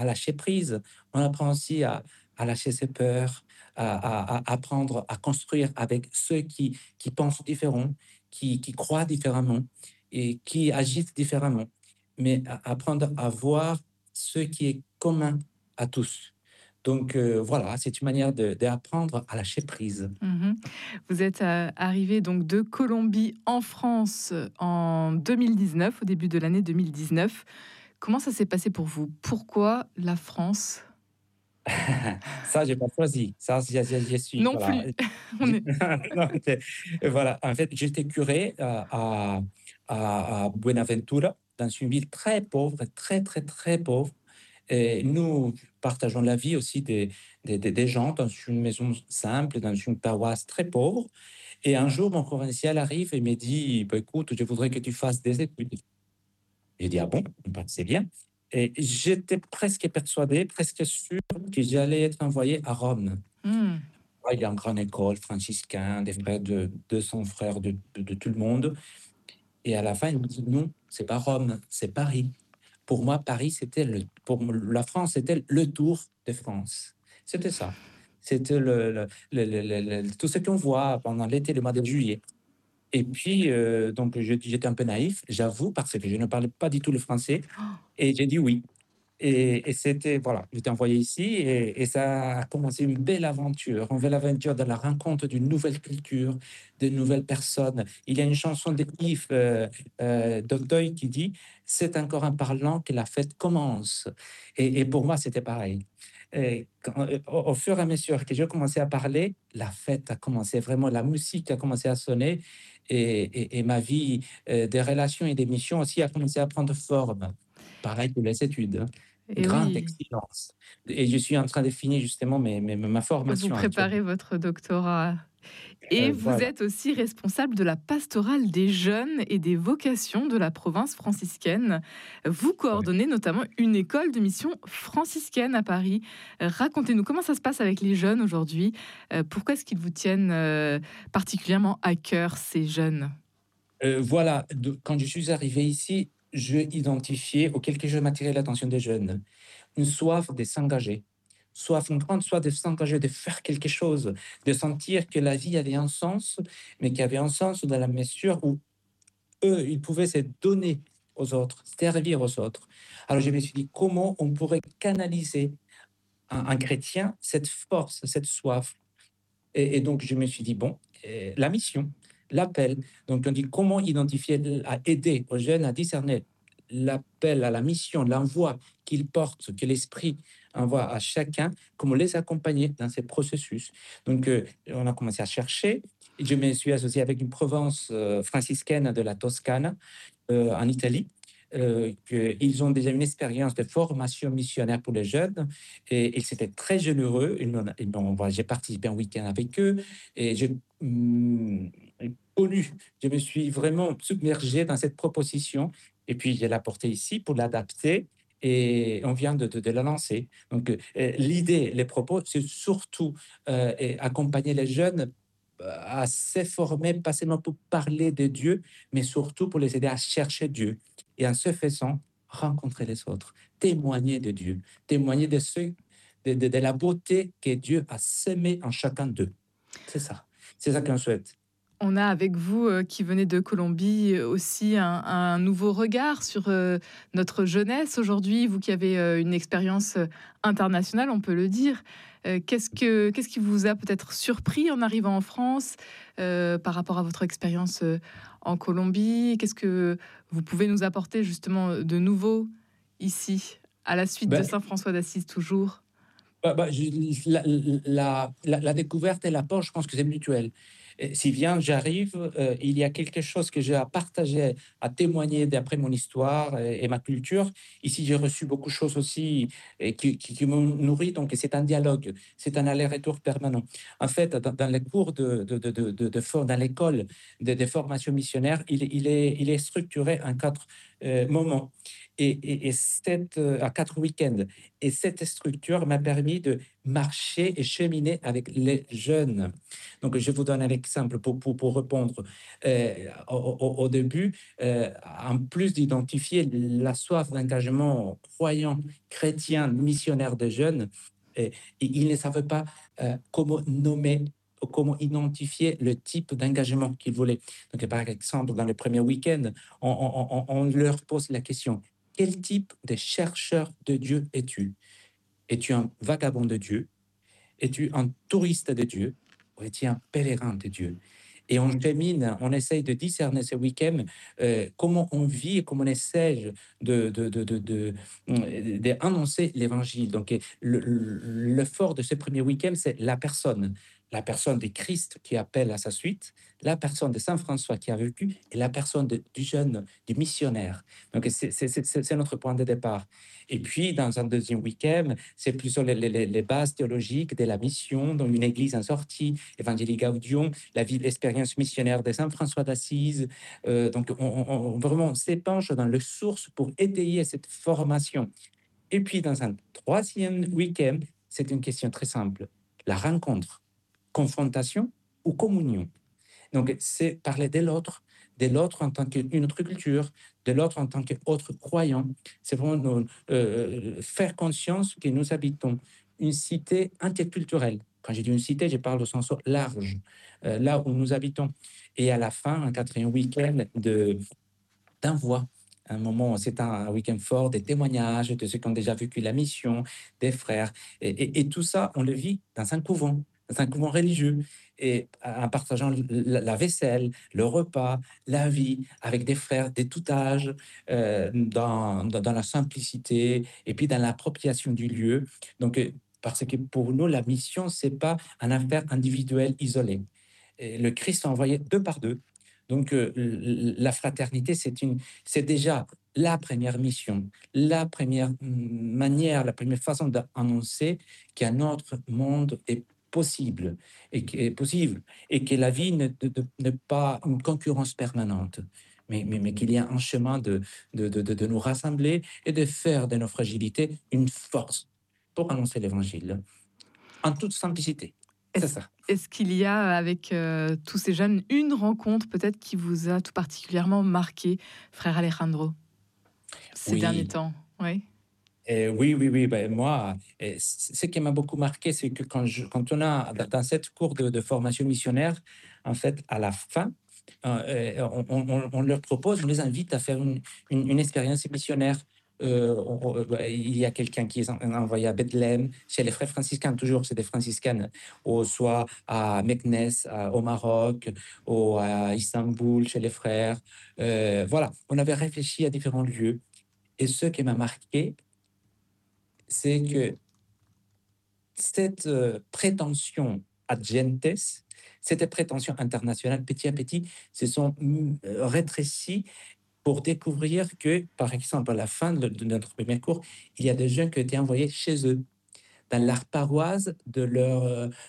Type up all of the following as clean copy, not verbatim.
à lâcher prise. On apprend aussi à lâcher ses peurs, à apprendre à construire avec ceux qui pensent différent, qui croient différemment et qui agissent différemment. Mais apprendre à voir ce qui est commun à tous. Donc voilà, c'est une manière d'apprendre à lâcher prise. Mmh. Vous êtes, arrivé donc de Colombie en France, en 2019, au début de l'année 2019. Comment ça s'est passé pour vous? Pourquoi la France? Ça, j'ai pas choisi. Ça, j'y suis, Non voilà. plus. On J'ai est non, voilà, en fait, j'étais curé à Buenaventura, dans une ville très pauvre, très, très, très pauvre. Et nous partageons la vie aussi des gens dans une maison simple, dans une paroisse très pauvre. Et un jour, mon provincial arrive et me dit: «Bah, écoute, je voudrais que tu fasses des études». J'ai dit: «Ah bon? Bah, c'est bien». Et j'étais presque persuadé, presque sûr que j'allais être envoyé à Rome. mmh. Ah, il y a une grande école franciscain, des frères de 200 frères de tout le monde. Et à la fin, il me dit: «Non, c'est pas Rome, c'est Paris». Pour moi, Paris, c'était la France, c'était le Tour de France. C'était ça. C'était tout ce qu'on voit pendant l'été, le mois de juillet. Et puis, donc j'étais un peu naïf, j'avoue, parce que je ne parlais pas du tout le français et j'ai dit oui. Et c'était voilà, j'étais envoyé ici et ça a commencé une belle aventure de la rencontre d'une nouvelle culture, de nouvelles personnes. Il y a une chanson de Yves, Docteuil qui dit: «C'est encore en parlant que la fête commence», et pour moi, c'était pareil. Et au fur et à mesure que j'ai commencé à parler, la fête a commencé, vraiment la musique a commencé à sonner et ma vie, des relations et des missions aussi a commencé à prendre forme. Pareil que les études, hein. Et Grande oui, exigence et je suis en train de finir justement ma vous formation actuellement. préparez votre doctorat. Et vous Voilà. êtes aussi responsable de la pastorale des jeunes et des vocations de la province franciscaine. Vous Ouais. coordonnez notamment une école de mission franciscaine à Paris. Racontez-nous comment ça se passe avec les jeunes aujourd'hui. Pourquoi est-ce qu'ils vous tiennent particulièrement à cœur, ces jeunes? Voilà, quand je suis arrivé ici, j'ai identifié ou quelque chose m'a attiré l'attention des jeunes. Une soif de s'engager, soif, une grande soif de s'engager, de faire quelque chose, de sentir que la vie avait un sens, mais qu'il y avait un sens dans la mesure où eux, ils pouvaient se donner aux autres, servir aux autres. Alors je me suis dit: «Comment on pourrait canaliser un chrétien cette force, cette soif?» Et donc, je me suis dit, bon, la mission, l'appel. Donc, on dit comment identifier, à aider aux jeunes à discerner l'appel à la mission, l'envoi qu'ils portent, que l'Esprit envoie à chacun, comment les accompagner dans ces processus. Donc, on a commencé à chercher. Et je me suis associé avec une province franciscaine de la Toscane, en Italie. Ils ont déjà une expérience de formation missionnaire pour les jeunes et c'était très généreux. Voilà, j'ai participé un week-end avec eux et j'ai connu, je me suis vraiment submergé dans cette proposition et puis je l'ai apportée ici pour l'adapter et on vient de la lancer. Donc, l'idée, les propos, c'est surtout accompagner les jeunes à se former, pas seulement pour parler de Dieu, mais surtout pour les aider à chercher Dieu. Et en se faisant, rencontrer les autres, témoigner de Dieu, témoigner de la beauté que Dieu a semée en chacun d'eux. C'est ça. C'est ça qu'on souhaite. On a avec vous, qui venez de Colombie, aussi un nouveau regard sur, notre jeunesse aujourd'hui. Vous qui avez, une expérience, internationale, on peut le dire. Qu'est-ce qui vous a peut-être surpris en arrivant en France, par rapport à votre expérience, en Colombie? Qu'est-ce que vous pouvez nous apporter justement, de nouveau ici, à la suite de Ben, saint François d'Assise toujours? la découverte et l'apport, je pense que c'est mutuel. Et si bien j'arrive, il y a quelque chose que j'ai à partager, à témoigner d'après mon histoire et ma culture. Ici, j'ai reçu beaucoup de choses aussi et qui me nourrit, donc c'est un dialogue, c'est un aller-retour permanent. En fait, dans les cours dans l'école de formation missionnaire, il est structuré en 4 moments à 4 week-ends. Et cette structure m'a permis de marcher et cheminer avec les jeunes. Donc, je vous donne un exemple, pour répondre au début, en plus d'identifier la soif d'engagement croyant, chrétien, missionnaire des jeunes, ils ne savaient pas comment nommer, comment identifier le type d'engagement qu'ils voulaient. Donc, par exemple, dans le premier week-end, on leur pose la question, quel type de chercheur de Dieu es-tu? Es-tu un vagabond de Dieu? Es-tu un touriste de Dieu ou es-tu un pèlerin de Dieu? Et on chemine, on essaye de discerner ce week-end comment on vit et comment on essaie d'annoncer l'évangile. Donc, le fort de ce premier week-end, c'est la personne de Christ qui appelle à sa suite, la personne de Saint François qui a vécu et la personne du jeune, du missionnaire. Donc, c'est notre point de départ. Et puis, dans un deuxième week-end, c'est plus sur les bases théologiques de la mission, donc une église en sortie, Evangelii Gaudium, la vie, l'expérience missionnaire de Saint François d'Assise. Donc, vraiment s'épanche dans les sources pour étayer cette formation. Et puis, dans un troisième week-end, c'est une question très simple. La rencontre, confrontation ou communion. Donc, c'est parler de l'autre en tant qu'une autre culture, de l'autre en tant qu'autre croyant. C'est vraiment faire conscience que nous habitons une cité interculturelle. Quand je dis une cité, je parle au sens large, là où nous habitons. Et à la fin, un quatrième week-end d'envoi. Un moment, c'est un week-end fort, des témoignages de ceux qui ont déjà vécu la mission, des frères. Et tout ça, on le vit dans un couvent religieux. Et en partageant la vaisselle, le repas, la vie, avec des frères de tout âge, dans la simplicité et puis dans l'appropriation du lieu. Donc, parce que pour nous, la mission, c'est pas une affaire individuelle isolée. Et le Christ a envoyé deux par deux. Donc, la fraternité, c'est déjà la première mission, la première manière, la première façon d'annoncer qu'un autre monde est possible et que la vie n'est pas une concurrence permanente, mais qu'il y a un chemin de nous rassembler et de faire de nos fragilités une force pour annoncer l'évangile en toute simplicité. C'est Est-ce ça. est-ce qu'il y a avec, tous ces jeunes, une rencontre peut-être qui vous a tout particulièrement marqué, frère Alejandro, ces derniers Oui. temps? Oui. Oui, oui, oui. Ben, moi, ce qui m'a beaucoup marqué, c'est que quand on a, dans cette cours de formation missionnaire, en fait, à la fin, on leur propose, on les invite à faire une expérience missionnaire. Il y a quelqu'un qui est envoyé à Bethléem, chez les frères franciscains, toujours, c'est des franciscaines, ou soit à Meknès, au Maroc, ou à Istanbul, chez les frères. Voilà, on avait réfléchi à différents lieux. Et ce qui m'a marqué, c'est que cette prétention ad gentes, cette prétention internationale, petit à petit, se sont rétrécies pour découvrir que, par exemple, à la fin de notre premier cours, il y a des jeunes qui ont été envoyés chez eux, dans leur paroisse de leur,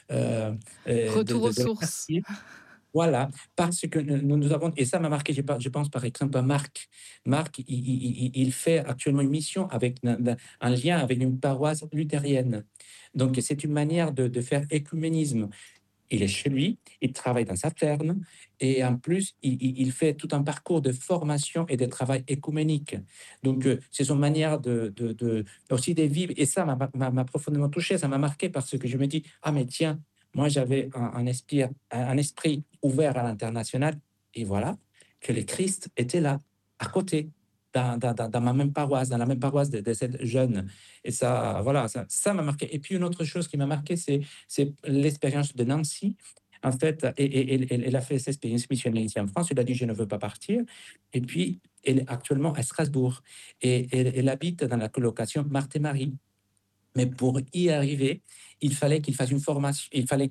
Retour aux de leur sources. quartier. Voilà, parce que nous avons, et ça m'a marqué, je pense par exemple à Marc. Marc, il fait actuellement une mission avec un lien avec une paroisse luthérienne. Donc, c'est une manière de faire écuménisme. Il est chez lui, il travaille dans sa ferme, et en plus, il fait tout un parcours de formation et de travail écuménique. Donc, c'est son manière aussi de vivre. Et ça m'a profondément touché, ça m'a marqué parce que je me dis, ah mais tiens, moi j'avais un esprit ouvert à l'international, et voilà, que le Christ était là, à côté, dans ma même paroisse, dans la même paroisse de cette jeune. Et ça, voilà, ça m'a marqué. Et puis une autre chose qui m'a marqué, c'est l'expérience de Nancy. En fait, elle a fait cette expérience missionnaire ici en France. Elle a dit, je ne veux pas partir. Et puis, elle est actuellement à Strasbourg. Et elle habite dans la colocation Marthe et Marie. Mais pour y arriver, il fallait qu'il fasse une formation, il fallait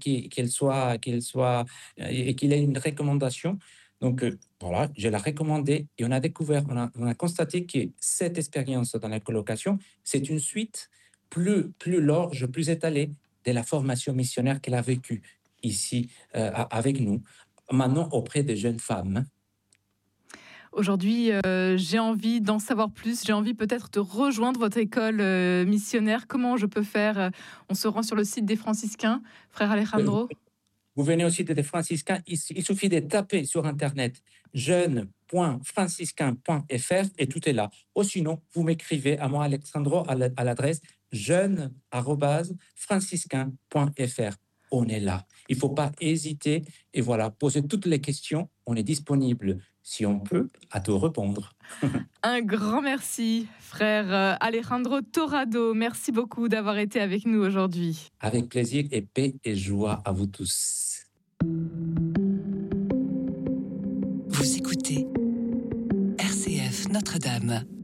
et qu'il ait une recommandation. Donc, voilà, je l'ai recommandé et on a découvert, on a constaté que cette expérience dans la colocation, c'est une suite plus large, plus étalée de la formation missionnaire qu'elle a vécue ici avec nous, maintenant auprès des jeunes femmes. Aujourd'hui, j'ai envie d'en savoir plus, j'ai envie peut-être de rejoindre votre école, missionnaire. Comment je peux faire? On se rend sur le site des franciscains, frère Euh, Alejandro? Vous venez aussi des franciscains, il suffit de taper sur Internet jeune.franciscain.fr et tout est là. Ou sinon, vous m'écrivez à moi, Alexandro, à l'adresse jeune.franciscain.fr. On est là. Il ne faut pas hésiter et voilà, poser toutes les questions. On est disponible, si on peut, à te répondre. Un grand merci, frère Alejandro Torrado. Merci beaucoup d'avoir été avec nous aujourd'hui. Avec plaisir et paix et joie à vous tous. Vous écoutez RCF Notre-Dame.